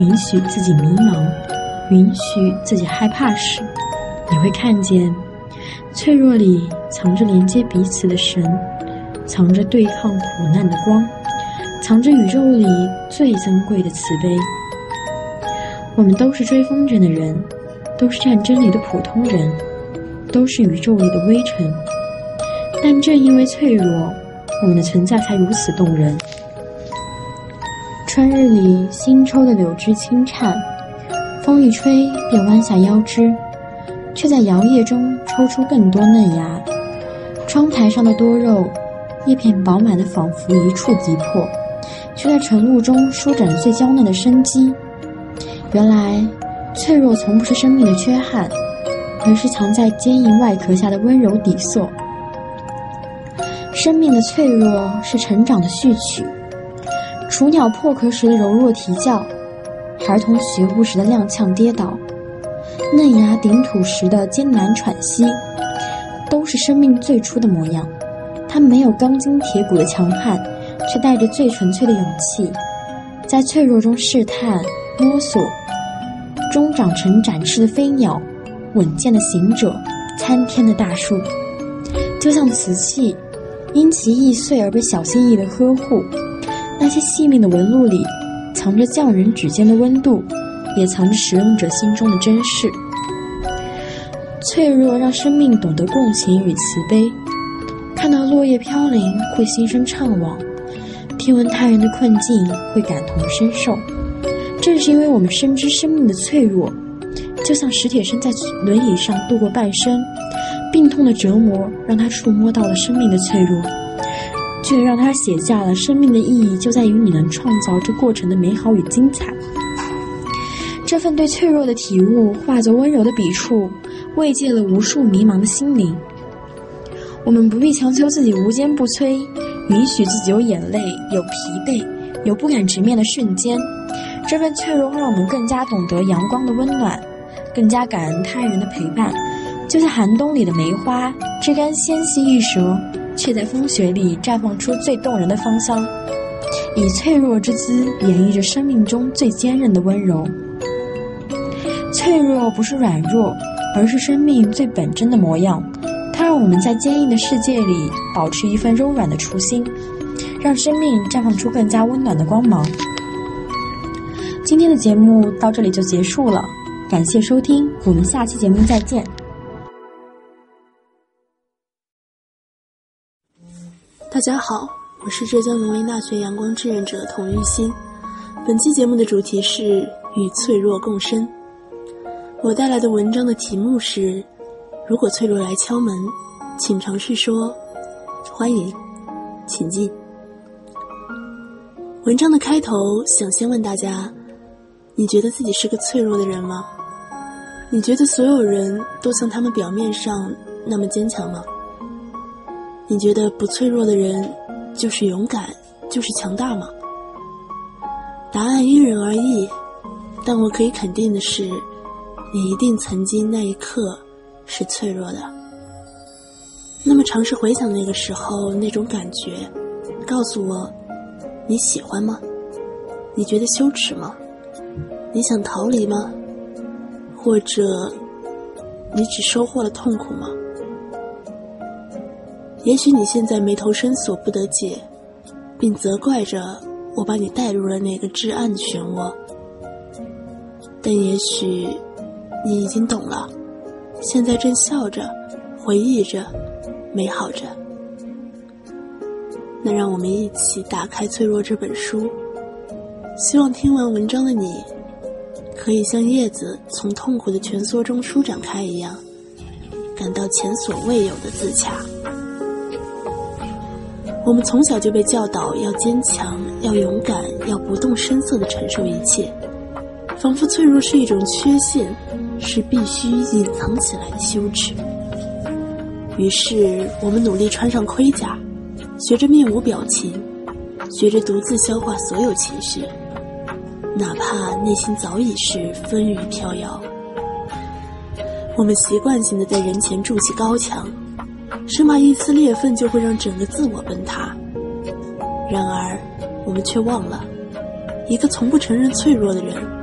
允许自己迷茫，允许自己害怕时，你会看见脆弱里藏着连接彼此的神，藏着对抗苦难的光，藏着宇宙里最珍贵的慈悲。我们都是追风筝的人，都是战争里的普通人，都是宇宙里的微尘，但正因为脆弱，我们的存在才如此动人。春日里新抽的柳枝轻颤，风一吹便弯下腰肢，却在摇曳中抽出更多嫩芽。窗台上的多肉，叶片饱满的仿佛一触即破，却在晨露中舒展最娇嫩的生机。原来脆弱从不是生命的缺憾，而是藏在坚硬外壳下的温柔底色。生命的脆弱是成长的序曲，雏鸟破壳时的柔弱啼叫，孩童学步时的踉跄跌倒，嫩芽顶土时的艰难喘息，都是生命最初的模样。它没有钢筋铁骨的强悍，却带着最纯粹的勇气，在脆弱中试探摸索，终长成展翅的飞鸟，稳健的行者，参天的大树。就像瓷器，因其易碎而被小心翼翼的呵护，那些细密的纹路里藏着匠人指尖的温度，也藏着使用者心中的珍视。脆弱让生命懂得共情与慈悲，看到落叶飘零会心生怅惘，听闻他人的困境会感同身受。正是因为我们深知生命的脆弱，就像史铁生在轮椅上度过半生，病痛的折磨让他触摸到了生命的脆弱，却让他写下了生命的意义就在于你能创造这过程的美好与精彩。这份对脆弱的体悟化作温柔的笔触，慰藉了无数迷茫的心灵。我们不必强求自己无坚不摧，允许自己有眼泪，有疲惫，有不敢直面的瞬间。这份脆弱会让我们更加懂得阳光的温暖，更加感恩他人的陪伴。就像寒冬里的梅花，枝干纤细易折，却在风雪里绽放出最动人的芳香，以脆弱之姿演绎着生命中最坚韧的温柔。脆弱不是软弱，而是生命最本真的模样。它让我们在坚硬的世界里保持一份柔软的初心，让生命绽放出更加温暖的光芒。今天的节目到这里就结束了，感谢收听，我们下期节目再见。 大家好，我是浙江农林大学阳光志愿者童玉欣。本期节目的主题是与脆弱共生。我带来的文章的题目是：如果脆弱来敲门，请尝试说欢迎，请进。文章的开头想先问大家，你觉得自己是个脆弱的人吗？你觉得所有人都像他们表面上那么坚强吗？你觉得不脆弱的人就是勇敢，就是强大吗？答案因人而异，但我可以肯定的是，你一定曾经那一刻是脆弱的。那么尝试回想那个时候那种感觉，告诉我，你喜欢吗？你觉得羞耻吗？你想逃离吗？或者你只收获了痛苦吗？也许你现在眉头深锁不得解，并责怪着我把你带入了那个至暗的漩涡，但也许你已经懂了，现在正笑着回忆着美好着。那让我们一起打开《脆弱》这本书，希望听完文章的你可以像叶子从痛苦的蜷缩中舒展开一样，感到前所未有的自洽。我们从小就被教导要坚强，要勇敢，要不动声色地承受一切，仿佛脆弱是一种缺陷，是必须隐藏起来的羞耻。于是我们努力穿上盔甲，学着面无表情，学着独自消化所有情绪，哪怕内心早已是风雨飘摇。我们习惯性地在人前筑起高墙，生怕一丝裂缝就会让整个自我崩塌。然而我们却忘了，一个从不承认脆弱的人